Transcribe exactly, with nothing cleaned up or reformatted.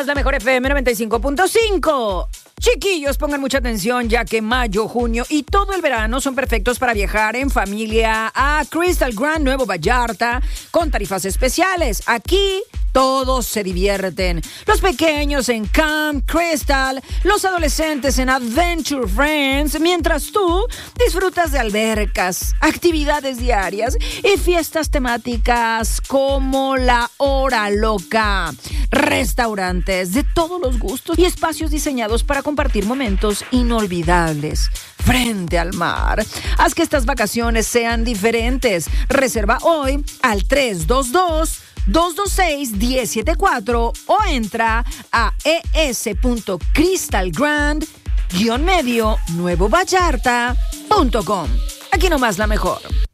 La mejor F M noventa y cinco punto cinco. Chiquillos, pongan mucha atención ya que mayo, junio y todo el verano son perfectos para viajar en familia a Crystal Grand Nuevo Vallarta con tarifas especiales. Aquí todos se divierten. Los pequeños en Camp Crystal, los adolescentes en Adventure Friends, mientras tú disfrutas de albercas, actividades diarias y fiestas temáticas como la Hora Loca. Restaurantes de todos los gustos y espacios diseñados para compartir momentos inolvidables frente al mar. Haz que estas vacaciones sean diferentes. Reserva hoy al tres dos dos, dos dos seis, uno cero siete cuatro o entra a es.crystalgrand medio nuevo vallarta punto com. Aquí nomás la mejor.